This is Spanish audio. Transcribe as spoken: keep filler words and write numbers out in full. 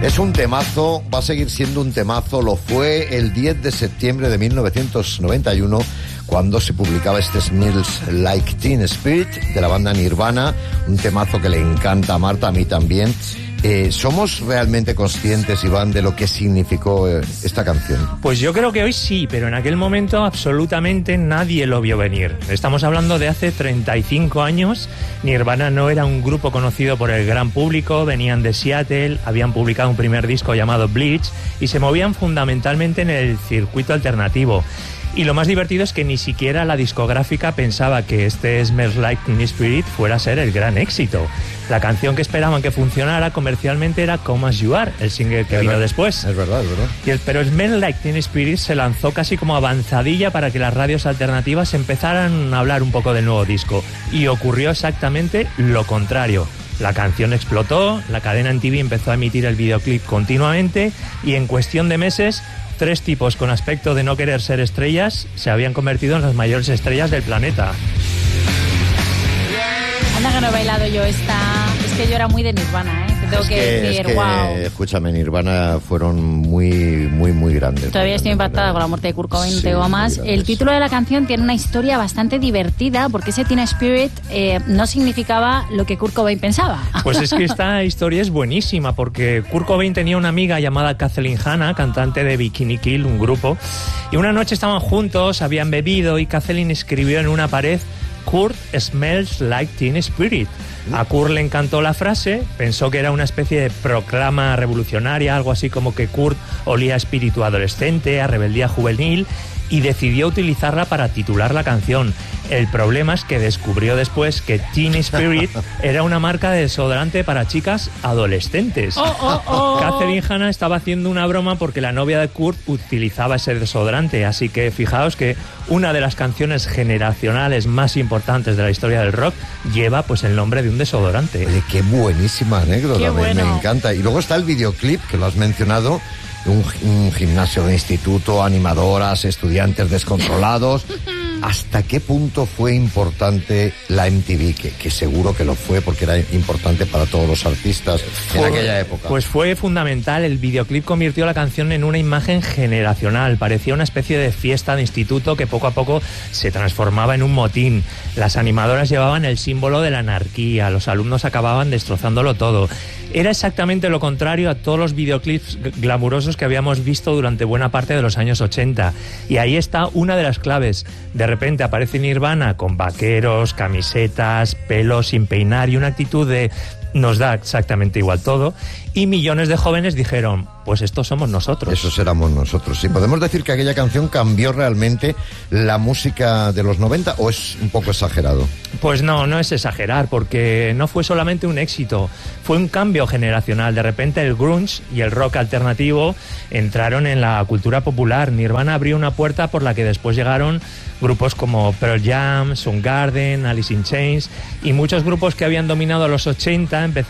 Es un temazo, va a seguir siendo un temazo, lo fue el diez de septiembre de mil novecientos noventa y uno cuando se publicaba este Smells Like Teen Spirit de la banda Nirvana, un temazo que le encanta a Marta, a mí también. Eh, ¿Somos realmente conscientes, Iván, de lo que significó eh, esta canción? Pues yo creo que hoy sí, pero en aquel momento absolutamente nadie lo vio venir. Estamos hablando de hace treinta y cinco años. Nirvana no era un grupo conocido por el gran público, venían de Seattle, habían publicado un primer disco llamado Bleach y se movían fundamentalmente en el circuito alternativo. Y lo más divertido es que ni siquiera la discográfica pensaba que este Smells Like Teen Spirit fuera a ser el gran éxito. La canción que esperaban que funcionara comercialmente era Come As You Are, el single que es vino verdad, después. Es verdad, es verdad. Y el, pero Smells Like Teen Spirit se lanzó casi como avanzadilla para que las radios alternativas empezaran a hablar un poco del nuevo disco. Y ocurrió exactamente lo contrario. La canción explotó, la cadena M T V empezó a emitir el videoclip continuamente y en cuestión de meses tres tipos con aspecto de no querer ser estrellas se habían convertido en las mayores estrellas del planeta. Anda que no he bailado yo esta... Es que yo era muy de Nirvana, ¿eh? Tengo es que, que decir, es que, wow. Escúchame, Nirvana fueron muy, muy, muy grandes. Todavía estoy impactada con la muerte de Kurt Cobain, Sí, te digo más. muy El grandes. título de la canción tiene una historia bastante divertida porque ese Teen Spirit eh, no significaba lo que Kurt Cobain pensaba. Pues es que esta historia es buenísima porque Kurt Cobain tenía una amiga llamada Kathleen Hanna, cantante de Bikini Kill, un grupo, y una noche estaban juntos, habían bebido y Kathleen escribió en una pared Kurt smells like Teen Spirit. A Kurt le encantó la frase, pensó que era una especie de proclama revolucionaria, algo así como que Kurt olía a espíritu adolescente, a rebeldía juvenil, y decidió utilizarla para titular la canción. El problema es que descubrió después que Teen Spirit era una marca de desodorante para chicas adolescentes. Oh, oh, oh. Kathleen Hanna estaba haciendo una broma porque la novia de Kurt utilizaba ese desodorante, así que fijaos que una de las canciones generacionales más importantes de la historia del rock lleva pues el nombre de un desodorante. Oye, qué buenísima anécdota, Qué me, bueno. me encanta. Y luego está el videoclip, que lo has mencionado, un, un gimnasio de instituto, animadoras, estudiantes descontrolados. ¿Hasta qué punto fue importante la M T V? Que, que seguro que lo fue, porque era importante para todos los artistas en aquella época. Pues fue fundamental. El videoclip convirtió la canción en una imagen generacional. Parecía una especie de fiesta de instituto que poco a poco se transformaba en un motín. Las animadoras llevaban el símbolo de la anarquía. Los alumnos acababan destrozándolo todo. Era exactamente lo contrario a todos los videoclips glamurosos que habíamos visto durante buena parte de los años ochenta. Y ahí está una de las claves. De repente aparece Nirvana con vaqueros, camisetas, pelo sin peinar y una actitud de nos da exactamente igual todo, y millones de jóvenes dijeron, pues estos somos nosotros. Esos éramos nosotros. Sí, podemos decir que aquella canción cambió realmente la música de los noventa, ¿o es un poco exagerado? Pues no, no es exagerar, porque no fue solamente un éxito, fue un cambio generacional. De repente el grunge y el rock alternativo entraron en la cultura popular. Nirvana abrió una puerta por la que después llegaron grupos como Pearl Jam, Soundgarden, Alice in Chains, y muchos grupos que habían dominado a los ochenta empezaron